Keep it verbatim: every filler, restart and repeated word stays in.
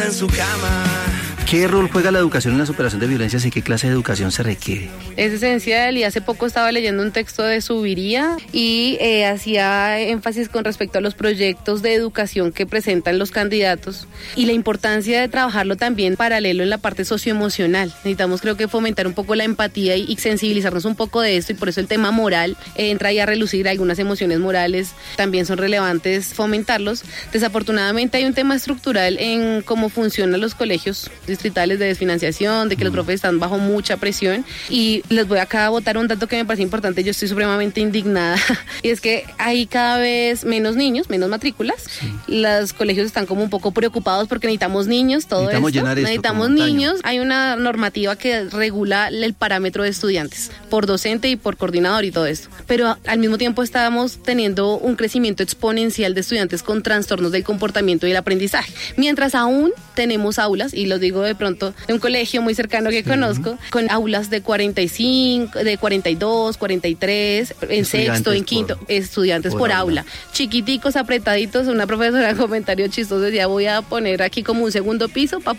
en su cama. ¿Qué rol juega la educación en la superación de violencias y qué clase de educación se requiere? Es esencial y hace poco estaba leyendo un texto de Subiría y eh, hacía énfasis con respecto a los proyectos de educación que presentan los candidatos y la importancia de trabajarlo también paralelo en la parte socioemocional. Necesitamos creo que fomentar un poco la empatía y, y sensibilizarnos un poco de esto y por eso el tema moral eh, entra ahí a relucir. Algunas emociones morales también son relevantes fomentarlos. Desafortunadamente hay un tema estructural en cómo funcionan los colegios distritales de desfinanciación, de que los profes están bajo mucha presión y les voy acá a botar un dato que me parece importante, yo estoy supremamente indignada y es que hay cada vez menos niños, menos matrículas, sí. Los colegios están como un poco preocupados porque necesitamos niños, todo necesitamos esto, llenar esto necesitamos niños, hay una normativa que regula el parámetro de estudiantes por docente y por coordinador y todo esto, pero al mismo tiempo estamos teniendo un crecimiento exponencial de estudiantes con trastornos del comportamiento y el aprendizaje, mientras aún tenemos aulas, y los digo de pronto de un colegio muy cercano que sí. conozco, con aulas de cuarenta y cinco, de cuarenta y dos, cuarenta y tres, en sexto, en quinto, por, estudiantes por, por aula. aula. Chiquiticos, apretaditos, una profesora en comentario chistoso decía, voy a poner aquí como un segundo piso para